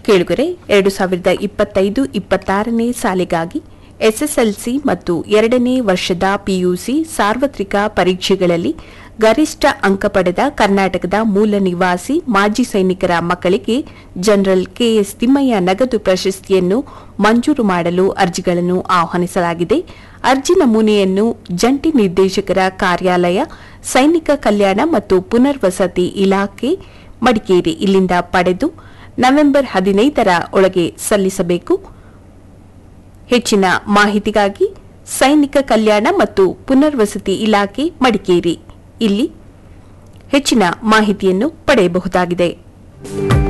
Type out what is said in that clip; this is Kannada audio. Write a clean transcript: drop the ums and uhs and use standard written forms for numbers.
ಕೇಳುಗರೆ 2025-26ನೇ ಸಾಲಿಗಾಗಿ ಎಸ್ಎಸ್ಎಲ್ಸಿ ಮತ್ತು 2ನೇ ವರ್ಷದ ಪಿಯುಸಿ ಸಾರ್ವತ್ರಿಕ ಪರೀಕ್ಷೆಗಳಲ್ಲಿ ಗರಿಷ್ಠ ಅಂಕ ಪಡೆದ ಕರ್ನಾಟಕದ ಮೂಲ ನಿವಾಸಿ ಮಾಜಿ ಸೈನಿಕರ ಮಕ್ಕಳಿಗೆ ಜನರಲ್ ಕೆಎಸ್ ತಿಮ್ಮಯ್ಯ ನಗದು ಪ್ರಶಸ್ತಿಯನ್ನು ಮಂಜೂರು ಮಾಡಲು ಅರ್ಜಿಗಳನ್ನು ಆಹ್ವಾನಿಸಲಾಗಿದೆ. ಅರ್ಜಿ ನಮೂನೆಯನ್ನು ಜಂಟಿ ನಿರ್ದೇಶಕರ ಕಾರ್ಯಾಲಯ, ಸೈನಿಕ ಕಲ್ಯಾಣ ಮತ್ತು ಪುನರ್ವಸತಿ ಇಲಾಖೆ, ಮಡಿಕೇರಿ ಇಲ್ಲಿಂದ ಪಡೆದು ನವೆಂಬರ್ 15ರ ಒಳಗೆ ಸಲ್ಲಿಸಬೇಕು. ಹೆಚ್ಚಿನ ಮಾಹಿತಿಗಾಗಿ ಸೈನಿಕ ಕಲ್ಯಾಣ ಮತ್ತು ಪುನರ್ವಸತಿ ಇಲಾಖೆ, ಮಡಿಕೇರಿ ಇಲ್ಲಿ ಹೆಚ್ಚಿನ ಮಾಹಿತಿಯನ್ನು ಪಡೆಯಬಹುದಾಗಿದೆ.